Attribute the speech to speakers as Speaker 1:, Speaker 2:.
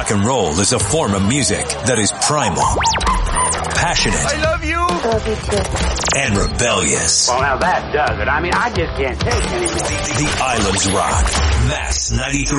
Speaker 1: Rock and roll is a form of music that is primal, passionate.
Speaker 2: I love you.
Speaker 3: Love you too.
Speaker 1: And rebellious.
Speaker 4: Well, now that does it. I mean, I just can't take anymore.
Speaker 1: The Islands Rock. Mass 93.